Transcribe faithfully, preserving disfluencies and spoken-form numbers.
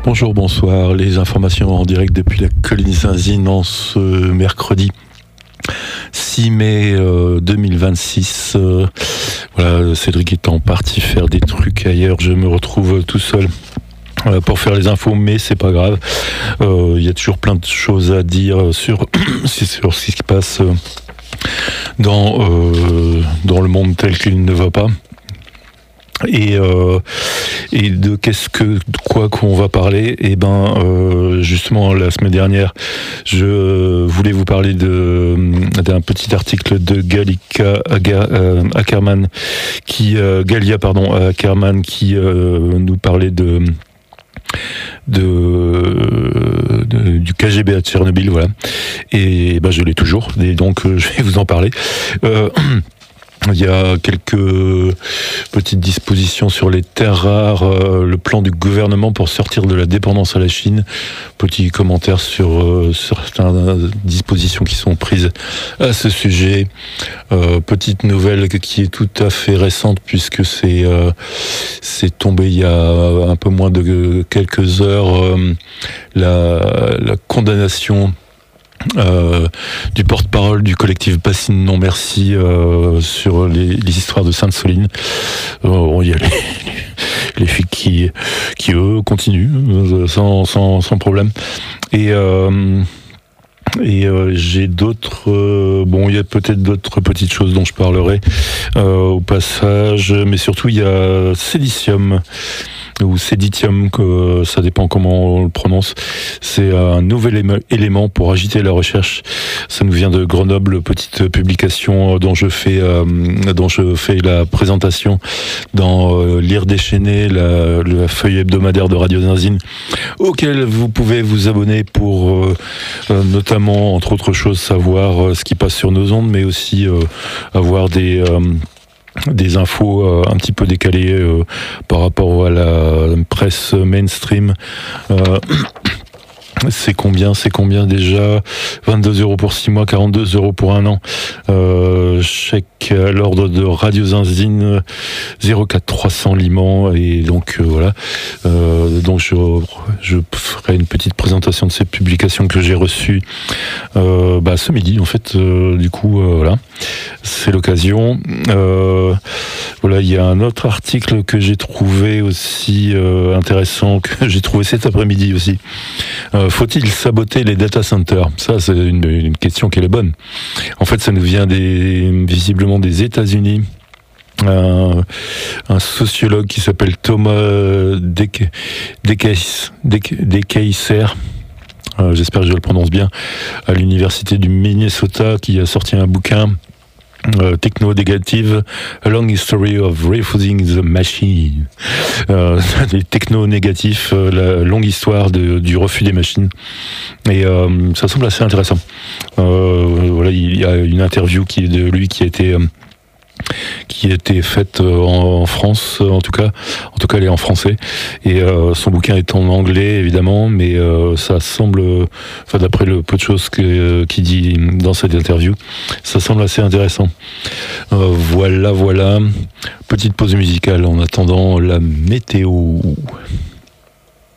Bonjour, bonsoir. Les informations en direct depuis la colline Saint-Zine en ce mercredi six mai euh, deux mille vingt-six. Euh, voilà, Cédric étant parti faire des trucs ailleurs, je me retrouve tout seul euh, pour faire les infos, mais c'est pas grave. Il euh, y a toujours plein de choses à dire sur, sur ce qui se passe dans, euh, dans le monde tel qu'il ne va pas. Et, euh, et de qu'est-ce que de quoi qu'on va parler. Et ben euh, justement la semaine dernière je voulais vous parler de d'un petit article de Galika euh, Ackerman qui euh, Galia pardon Ackerman qui euh, nous parlait de De, de du K G B à Tchernobyl, voilà. Et ben je l'ai toujours, et donc euh, je vais vous en parler. Euh, Il y a quelques petites dispositions sur les terres rares, euh, le plan du gouvernement pour sortir de la dépendance à la Chine. Petit commentaire sur euh, certaines dispositions qui sont prises à ce sujet. Euh, petite nouvelle qui est tout à fait récente puisque c'est euh, c'est tombé il y a un peu moins de quelques heures. Euh, la, la condamnation Euh, du porte-parole du collectif Bassine Non Merci euh, sur les, les histoires de Sainte-Soline. Euh, il y a les, les filles qui, qui eux continuent euh, sans, sans, sans problème. Et euh, Et euh, j'ai d'autres... Euh, bon, il y a peut-être d'autres petites choses dont je parlerai euh, au passage, mais surtout il y a Silicium, ou Séditium, que ça dépend comment on le prononce. C'est un nouvel élément pour agiter la recherche. Ça nous vient de Grenoble, petite publication dont je fais euh, dont je fais la présentation dans euh, Lire déchaîné, la, la feuille hebdomadaire de Radio Saint-Zine, auquel vous pouvez vous abonner pour euh, euh, notamment, entre autres choses, savoir euh, ce qui passe sur nos ondes, mais aussi euh, avoir des euh, des infos euh, un petit peu décalées euh, par rapport à la presse mainstream. Euh, c'est combien C'est combien déjà vingt-deux euros pour six mois, quarante-deux euros pour un an. Euh, chèque à l'ordre de Radio Saint-Zine zéro quatre trois cents Liman. Et donc euh, voilà. Euh, donc je, je ferai une petite présentation de ces publications que j'ai reçues euh, bah, ce midi en fait. Euh, du coup euh, voilà. C'est l'occasion. Euh, voilà, il y a un autre article que j'ai trouvé aussi euh, intéressant, que j'ai trouvé cet après-midi aussi. Euh, faut-il saboter les data centers ? Ça, c'est une, une question qui est bonne. En fait, ça nous vient des, visiblement des États-Unis. Un, un sociologue qui s'appelle Thomas Dekeyser, euh, j'espère que je le prononce bien, à l'université du Minnesota, qui a sorti un bouquin. Euh, Techno-négative, A Long History of Refusing the Machine. Euh, les techno-négatifs, euh, la longue histoire de, du refus des machines. Et euh, ça semble assez intéressant. Euh, voilà, il y a une interview qui est de lui qui a été euh, qui a été faite en, en France, en tout cas, en tout cas elle est en français, et euh, son bouquin est en anglais évidemment, mais euh, ça semble, enfin d'après le peu de choses que, qu'il dit dans cette interview, ça semble assez intéressant. Euh, voilà, voilà, petite pause musicale en attendant la météo.